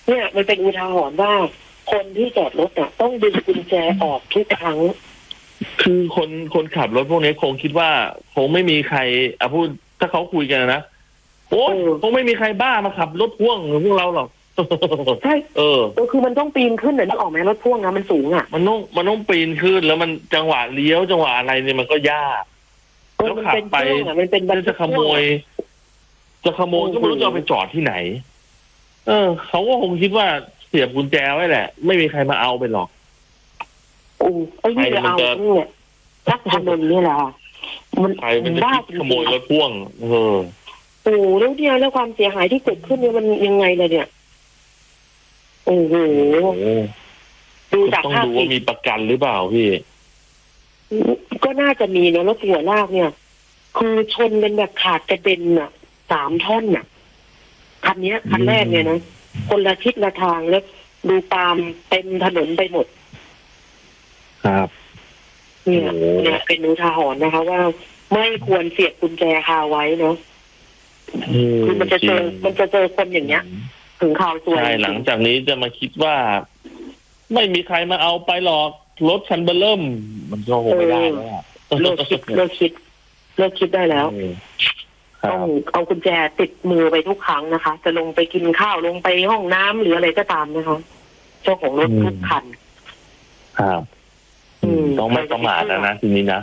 เนี่ยมันเป็นอุทาหรณ์ว่าคนที่จอดรถอ่ะต้องดึงกุญแจออกทุกครั้งคือคนขับรถพวกนี้คงคิดว่าคงไม่มีใครพูดถ้าเขาคุยกันนะโอ้คงไม่มีใครบ้ามาขับรถพ่วงพวกเราหรอกใช่คือมันต้องปีนขึ้นนึกออกไหมรถพ่วงนะมันสูงอ่ะมันต้องปีนขึ้นแล้วมันจังหวะเลี้ยวจังหวะอะไรเนี่ยมันก็ยากแล้วขับไปจะขโมยก็ไม่รู้จะเอาไปจอดที่ไหนเขาก็คงคิดว่าเสียบกุญแจไว้แหละไม่มีใครมาเอาไปหรอกไอ้นี่เอาเนี่ยรักถนนนี่แหละมันบ้าขโมยรถพ่วงแล้วเนี่ยแล้วความเสียหายที่เกิดขึ้นเนี่ยมันยังไงเลยเนี่ยโอ้โหดูจากภาพว่ามีประกันหรือเปล่าพี่ก็น่าจะมีนะรถหัวลากเนี่ยคือชนกันแบบขาดกระเด็นอ่ะ3 ท่อนอ่ะคันนี้คันแรกเนี่ยนะคนละทิศละทางแล้วดูตามเต็มถนนไปหมดครับเนี่ยเป็นอุทาหรณ์นะคะว่าไม่ควรเสียบกุญแจคาไว้เนาะคือมันจะเจอคนอย่างเงี้ยถึงข่าวตัวใช่หลังจากนี้จะมาคิดว่าไม่มีใครมาเอาไปหรอกรถคันเบอร์เริ่มมันก็คงไม่ได้แล้วเลิกคิดได้แล้วต้องเอากุญแจติดมือไปทุกครั้งนะคะจะลงไปกินข้าวลงไปห้องน้ำหรืออะไรก็ตามนะคะเจ้าของรถทุกคันครับต้องไม่ประมาทนะทีนี้นะ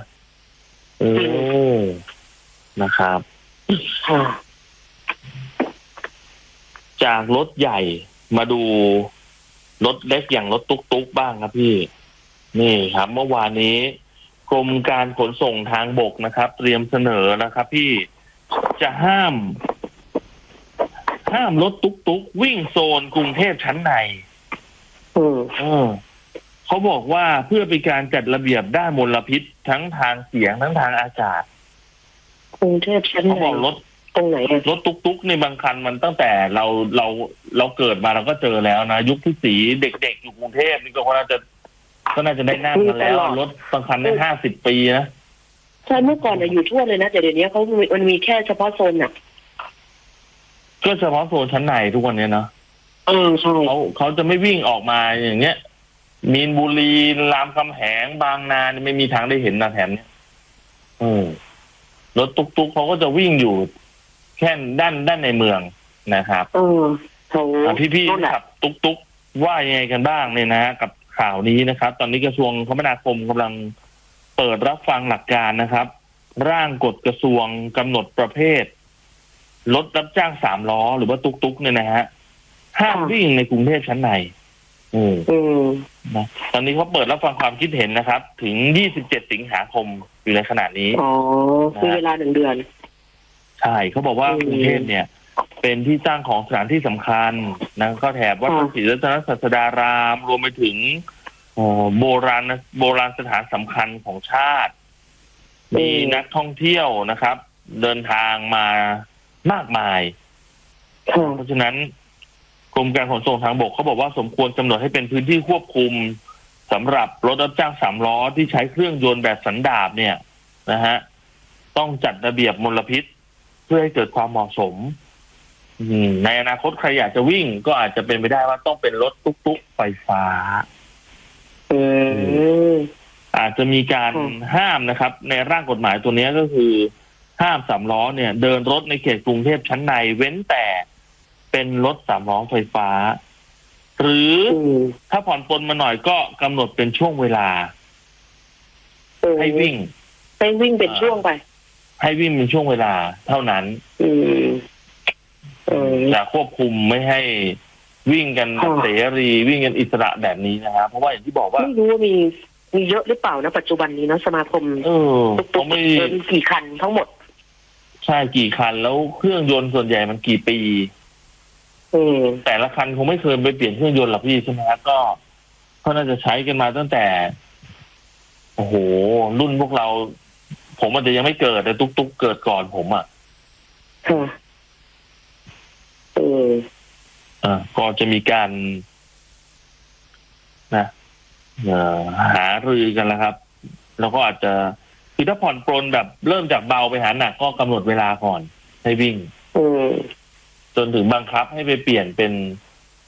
นะครับจากรถใหญ่มาดูรถเล็กอย่างรถตุ๊กบ้างครับพี่นี่ครับเมื่อวานนี้กรมการขนส่งทางบกนะครับเตรียมเสนอนะครับพี่จะห้ามรถตุ๊กวิ่งโซนกรุงเทพชั้นในเขาบอกว่าเพื่อเป็นการจัดระเบียบด้านมลพิษทั้งทางเสียงทั้งทางอากาศกรุงเทพชั้นในเขาบอกรถตรงไหนรถตุ๊กในบางคันมันตั้งแต่เราเกิดมาเราก็เจอแล้วนะยุคที่สีเด็กๆอยู่กรุงเทพนี่ก็น่าจะได้นั่งกันแล้วรถบางคันได้50 ปีนะใช่เมื่อก่อนอยู่ทั่วเลยนะแต่เดี๋ยวนี้มันมีแค่เฉพาะโซนน่ะก็เฉพาะโซนชั้นในทุกวันนี้เนาะใช่เขาจะไม่วิ่งออกมาอย่างเงี้ยมีนบุรีรามคำแหงบางนาไม่มีทางได้เห็นนะแถมนี้รถตุ๊กเขาก็จะวิ่งอยู่แค่ด้านในเมืองนะครับพี่ขับตุ๊กว่ายังไงกันบ้างเนี่ยนะกับข่าวนี้นะครับตอนนี้กระทรวงคมนาคมกำลังเปิดรับฟังหลักการนะครับร่างกฎกระทรวงกำหนดประเภทรถรับจ้าง3 ล้อหรือว่าตุ๊กเนี่ยนะฮะห้ามวิ่งในกรุงเทพชั้นในนะตอนนี้เขาเปิดรับฟังความคิดเห็นนะครับถึง27 สิงหาคมอยู่ในขณะนี้คือเวลา1 เดือนใช่เขาบอกว่ากรุงเทพเนี่ยเป็นที่ตั้งของสถานที่สำคัญนะก็แถบวัดพระศรีรัตนศาสดารามรวมไปถึงโบราณสถานสำคัญของชาติมีนักท่องเที่ยวนะครับเดินทางมามากมายเพราะฉะนั้นกรมการขนส่งทางบกเขาบอกว่าสมควรกำหนดให้เป็นพื้นที่ควบคุมสำหรับรถรับจ้าง3 ล้อที่ใช้เครื่องยนต์แบบสันดาปเนี่ยนะฮะต้องจัดระเบียบมลพิษเพื่อให้เกิดความเหมาะสมในอนาคตใครอยากจะวิ่งก็อาจจะเป็นไปได้ว่าต้องเป็นรถตุ๊กไฟฟ้าอาจจะมีการห้ามนะครับในร่างกฎหมายตัวนี้ก็คือห้าม3 ล้อเนี่ยเดินรถในเขตกรุงเทพชั้นในเว้นแต่เป็นรถ3 ล้อไฟฟ้าหรือถ้าผ่อนปลนมาหน่อยก็กำหนดเป็นช่วงเวลาให้วิ่งเป็นช่วงไปให้วิ่งเป็นช่วงเวลาเท่านั้นจะควบคุมไม่ให้วิ่งกันเสรีวิ่งกันอิสระแบบนี้นะครับเพราะว่าอย่างที่บอกว่าไม่รู้ว่ามีเยอะหรือเปล่านะปัจจุบันนี้นะสมาคมเขาไม่กี่คันทั้งหมดใช่กี่คันแล้วเครื่องยนต์ส่วนใหญ่มันกี่ปีแต่ละคันคงไม่เคยไปเปลี่ยนเครื่องยนต์หรอกพี่ใช่ไหมครับก็น่าจะใช้กันมาตั้งแต่โอ้โหรุ่นพวกเราผมอาจจะยังไม่เกิดแต่ตุ๊กเกิดก่อนผมก็จะมีการนะหารือกันแล้วครับแล้วก็อาจจะคือถ้าผ่อนปรนแบบเริ่มจากเบาไปหาหนักก็กำหนดเวลาก่อนให้วิ่งจนถึงบังคับให้ไปเปลี่ยนเป็น